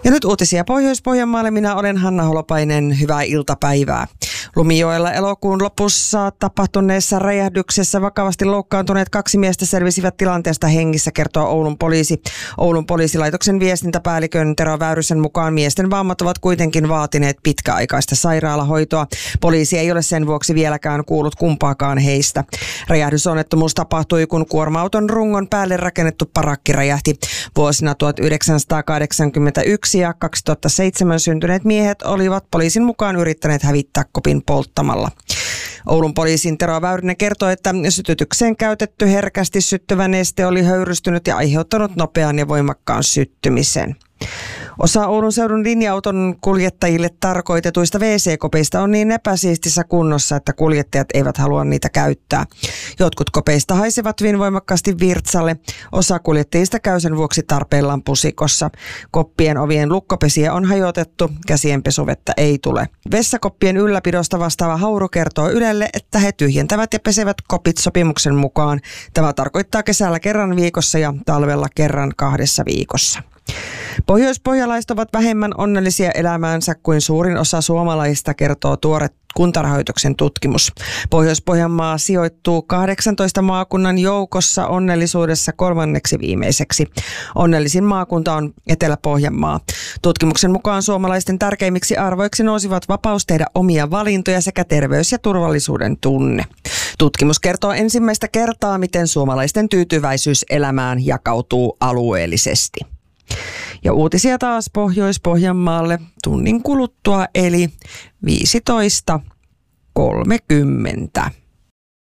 Ja nyt uutisia Pohjois-Pohjanmaalle. Minä olen Hanna Holopainen. Hyvää iltapäivää. Lumijoella elokuun lopussa tapahtuneessa räjähdyksessä vakavasti loukkaantuneet 2 miestä selvisivät tilanteesta hengissä, kertoo Oulun poliisi. Oulun poliisilaitoksen viestintäpäällikön Tero Väyrysen mukaan miesten vammat ovat kuitenkin vaatineet pitkäaikaista sairaalahoitoa. Poliisi ei ole sen vuoksi vieläkään kuullut kumpaakaan heistä. Räjähdysonnettomuus tapahtui, kun kuorma-auton rungon päälle rakennettu parakki räjähti. Vuosina 1981 ja 2007 syntyneet miehet olivat poliisin mukaan yrittäneet hävittää kopin polttamalla. Oulun poliisin Tero Väyrynen kertoi, että sytytykseen käytetty herkästi syttyvä neste oli höyrystynyt ja aiheuttanut nopean ja voimakkaan syttymisen. Osa Oulun seudun linja-auton kuljettajille tarkoitetuista WC-kopeista on niin epäsiistissä kunnossa, että kuljettajat eivät halua niitä käyttää. Jotkut kopeista haisevat hyvin voimakkaasti virtsalle. Osa kuljettajista käy sen vuoksi tarpeillaan pusikossa. Koppien ovien lukkopesiä on hajotettu, käsienpesuvettä ei tule. Vessakoppien ylläpidosta vastaava Hauru kertoo Ylelle, että he tyhjentävät ja pesevät kopit sopimuksen mukaan. Tämä tarkoittaa kesällä kerran viikossa ja talvella kerran 2 viikossa. Pohjoispohjalaiset ovat vähemmän onnellisia elämäänsä kuin suurin osa suomalaisista, kertoo tuore Kuntarahoituksen tutkimus. Pohjois-Pohjanmaa sijoittuu 18 maakunnan joukossa onnellisuudessa 3. viimeiseksi. Onnellisin maakunta on Etelä-Pohjanmaa. Tutkimuksen mukaan suomalaisten tärkeimmiksi arvoiksi nousivat vapaus tehdä omia valintoja sekä terveys- ja turvallisuuden tunne. Tutkimus kertoo ensimmäistä kertaa, miten suomalaisten tyytyväisyys elämään jakautuu alueellisesti. Ja uutisia taas Pohjois-Pohjanmaalle tunnin kuluttua, eli 15.30.